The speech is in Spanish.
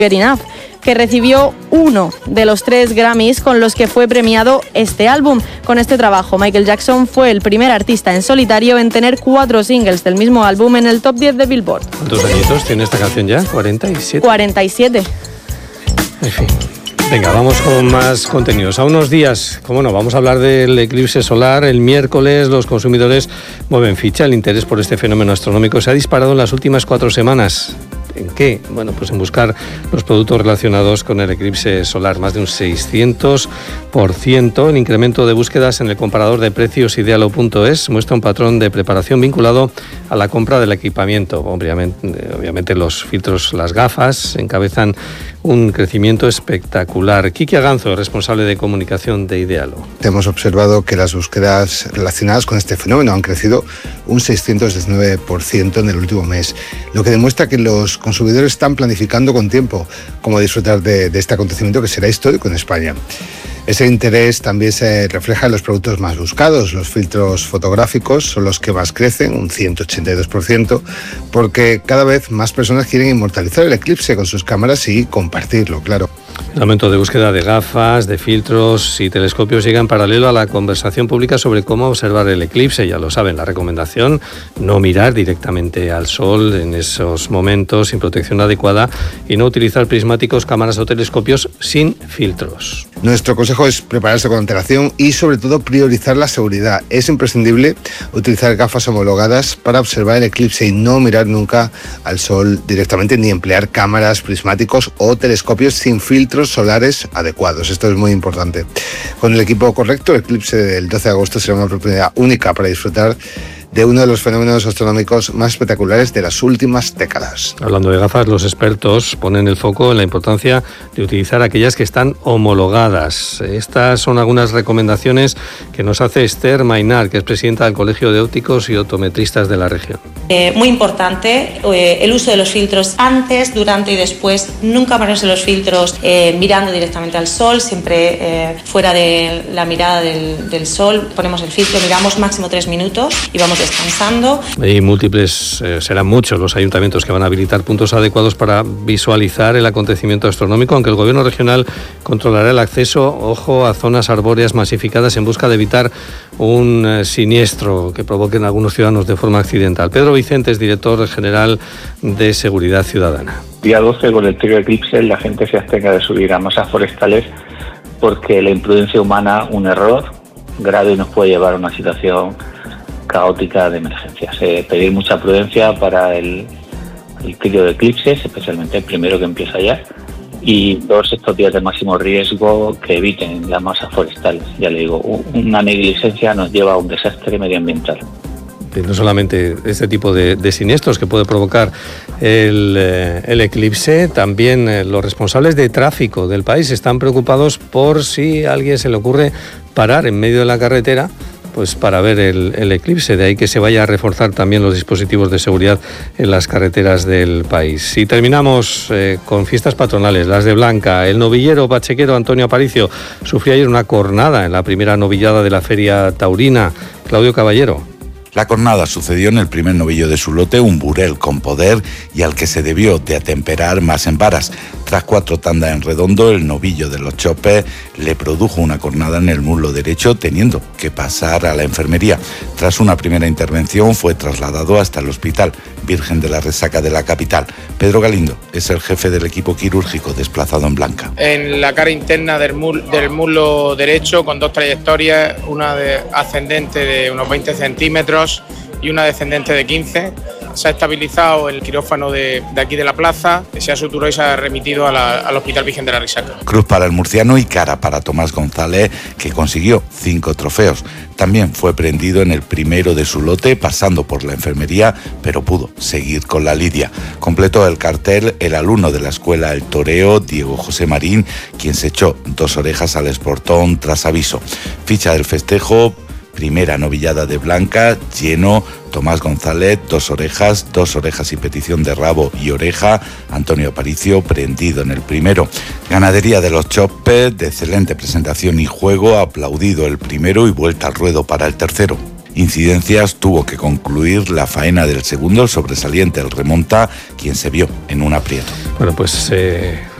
Good Enough, que recibió uno de los 3 Grammys con los que fue premiado este álbum. Con este trabajo, Michael Jackson fue el primer artista en solitario en tener 4 singles del mismo álbum en el top 10 de Billboard. ¿Cuántos añitos tiene esta canción ya? ¿47? 47. En fin. Venga, vamos con más contenidos. A unos días, cómo no, vamos a hablar del eclipse solar. El miércoles los consumidores mueven ficha. El interés por este fenómeno astronómico se ha disparado en las últimas 4 semanas. ¿En qué? Bueno, pues en buscar los productos relacionados con el eclipse solar, más de un 600%. El incremento de búsquedas en el comparador de precios idealo.es muestra un patrón de preparación vinculado a la compra del equipamiento. Obviamente los filtros, las gafas, encabezan un crecimiento espectacular. Quique Aganzo, responsable de comunicación de Idealo. Hemos observado que las búsquedas relacionadas con este fenómeno han crecido un 619% en el último mes, lo que demuestra que los consumidores están planificando con tiempo cómo disfrutar de este acontecimiento que será histórico en España. Ese interés también se refleja en los productos más buscados. Los filtros fotográficos son los que más crecen, un 182%, porque cada vez más personas quieren inmortalizar el eclipse con sus cámaras y compartirlo, claro. El aumento de búsqueda de gafas, de filtros y telescopios llega en paralelo a la conversación pública sobre cómo observar el eclipse. Ya lo saben, la recomendación, no mirar directamente al sol en esos momentos sin protección adecuada y no utilizar prismáticos, cámaras o telescopios sin filtros. Nuestro consejo es prepararse con antelación y sobre todo priorizar la seguridad. Es imprescindible utilizar gafas homologadas para observar el eclipse y no mirar nunca al sol directamente ni emplear cámaras, prismáticos o telescopios sin filtros solares adecuados. Esto es muy importante. Con el equipo correcto, el eclipse del 12 de agosto será una oportunidad única para disfrutar de uno de los fenómenos astronómicos más espectaculares de las últimas décadas. Hablando de gafas, los expertos ponen el foco en la importancia de utilizar aquellas que están homologadas. Estas son algunas recomendaciones que nos hace Esther Mainar, que es presidenta del Colegio de Ópticos y Optometristas de la región. Muy importante el uso de los filtros antes, durante y después. Nunca ponerse los filtros mirando directamente al sol, siempre fuera de la mirada del sol. Ponemos el filtro, miramos máximo 3 minutos y vamos descansando. Y múltiples, serán muchos los ayuntamientos que van a habilitar puntos adecuados para visualizar el acontecimiento astronómico, aunque el gobierno regional controlará el acceso, ojo, a zonas arbóreas masificadas en busca de evitar un siniestro que provoquen algunos ciudadanos de forma accidental. Pedro Vicente es director general de Seguridad Ciudadana. Día 12, con el trío eclipse, la gente se abstenga de subir a masas forestales porque la imprudencia humana, un error grave, nos puede llevar a una situación caótica de emergencias. Pedir mucha prudencia para el trío de eclipses, especialmente el primero que empieza ya, y todos estos días de máximo riesgo que eviten las masas forestales. Ya le digo, una negligencia nos lleva a un desastre medioambiental. No solamente este tipo de siniestros que puede provocar el eclipse, también los responsables de tráfico del país están preocupados por si a alguien se le ocurre parar en medio de la carretera pues para ver el eclipse. De ahí que se vaya a reforzar también los dispositivos de seguridad en las carreteras del país. Y terminamos con fiestas patronales, las de Blanca. El novillero pachequero Antonio Aparicio sufrió ayer una cornada en la primera novillada de la Feria Taurina. Claudio Caballero. La cornada sucedió en el primer novillo de su lote, un burel con poder y al que se debió de atemperar más en varas. Tras 4 tandas en redondo, el novillo de los Chopes le produjo una cornada en el muslo derecho, teniendo que pasar a la enfermería. Tras una primera intervención, fue trasladado hasta el Hospital Virgen de la Resaca de la capital. Pedro Galindo es el jefe del equipo quirúrgico desplazado en Blanca. En la cara interna del muslo derecho, con 2 trayectorias, una ascendente de unos 20 centímetros y una descendente de 15. Se ha estabilizado el quirófano de aquí de la plaza, se ha suturado y se ha remitido al Hospital Virgen de la Resaca. Cruz para el murciano y cara para Tomás González, que consiguió 5 trofeos. También fue prendido en el primero de su lote, pasando por la enfermería, pero pudo seguir con la lidia. Completó el cartel el alumno de la escuela El Toreo, Diego José Marín, quien se echó 2 orejas al esportón tras aviso. Ficha del festejo: primera novillada de Blanca, lleno, Tomás González, 2 orejas y petición de rabo y oreja, Antonio Aparicio prendido en el primero. Ganadería de los Chopes, de excelente presentación y juego, aplaudido el primero y vuelta al ruedo para el tercero. incidencias tuvo que concluir la faena del segundo, el sobresaliente, el remonta, quien se vio en un aprieto. Bueno, pues